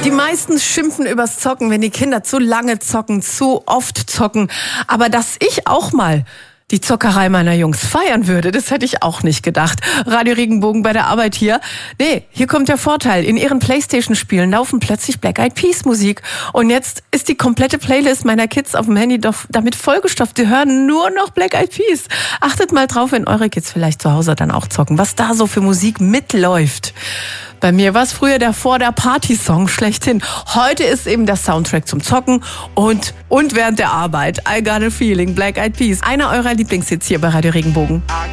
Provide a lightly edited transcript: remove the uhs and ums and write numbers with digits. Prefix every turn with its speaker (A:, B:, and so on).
A: Die meisten schimpfen übers Zocken, wenn die Kinder zu lange zocken, zu oft zocken. Aber dass ich auch mal die Zockerei meiner Jungs feiern würde, das hätte ich auch nicht gedacht. Radio Regenbogen bei der Arbeit hier. Nee, hier kommt der Vorteil. In ihren Playstation-Spielen laufen plötzlich Black Eyed Peas Musik. Und jetzt ist die komplette Playlist meiner Kids auf dem Handy doch damit vollgestopft. Die hören nur noch Black Eyed Peas. Achtet mal drauf, wenn eure Kids vielleicht zu Hause dann auch zocken, was da so für Musik mitläuft. Bei mir war es früher der Vor-der-Party-Song schlechthin. Heute ist eben der Soundtrack zum Zocken und während der Arbeit. I Got a Feeling, Black Eyed Peas. Einer eurer Lieblingshits hier bei Radio Regenbogen.